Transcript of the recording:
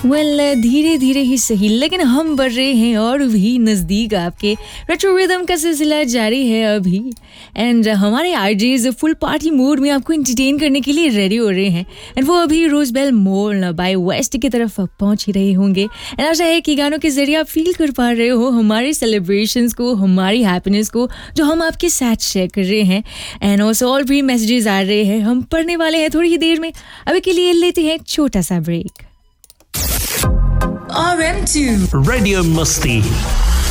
धीरे धीरे ही सही, लेकिन हम बढ़ रहे हैं और भी नज़दीक आपके। रेट्रो रिदम का सिलसिला जारी है अभी, एंड हमारे आरजेज फुल पार्टी मूड में आपको एंटरटेन करने के लिए रेडी हो रहे हैं। एंड वो अभी रोजबेल मॉल बाय वेस्ट की तरफ पहुंच ही रहे होंगे। एंड आशा है कि गानों के जरिए आप फील कर पा रहे हो हमारे सेलिब्रेशंस को, हमारी हैप्पीनेस को, जो हम आपके साथ शेयर कर रहे हैं। एंड ऑल्सो और भी मैसेजेस आ रहे हैं, हम पढ़ने वाले हैं थोड़ी ही देर में। अभी के लिए लेते हैं छोटा सा ब्रेक। RM2 Radio Musti